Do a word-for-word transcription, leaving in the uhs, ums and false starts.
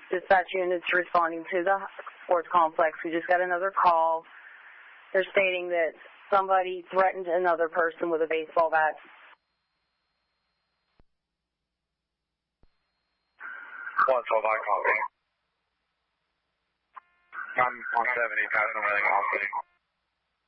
dispatch units responding to the sports complex. We just got another call. They're stating that somebody threatened another person with a baseball bat. one twelve, I copy. I'm on seventy, passing everything off.